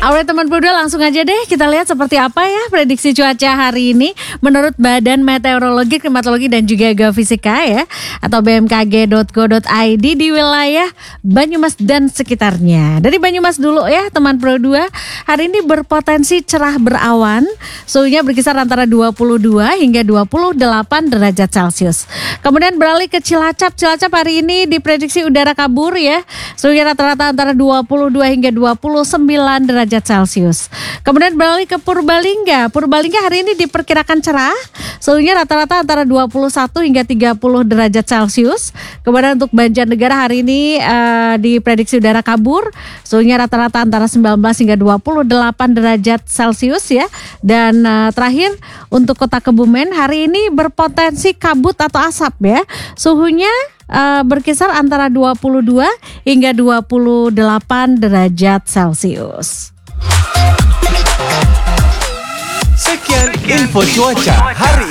Alright teman Pro 2, langsung aja deh kita lihat seperti apa ya prediksi cuaca hari ini menurut Badan Meteorologi, Klimatologi dan juga Geofisika ya, atau bmkg.go.id di wilayah Banyumas dan sekitarnya. Dari Banyumas dulu ya teman Pro 2, hari ini berpotensi cerah berawan, suhunya berkisar antara 22 hingga 28 derajat Celcius. Kemudian beralih ke Cilacap hari ini diprediksi udara kabur ya, suhunya rata-rata antara 22 hingga 29 derajat Celcius. Kemudian beralih ke Purbalingga hari ini diperkirakan cerah, suhunya rata-rata antara 21 hingga 30 derajat Celcius. Kemudian untuk Banjarnegara hari ini diprediksi udara kabur, suhunya rata-rata antara 19 hingga 28 derajat Celcius ya. Dan terakhir untuk Kota Kebumen hari ini berpotensi kabut atau asap ya, suhunya berkisar antara 22 hingga 28 derajat Celcius. Sekian info cuaca hari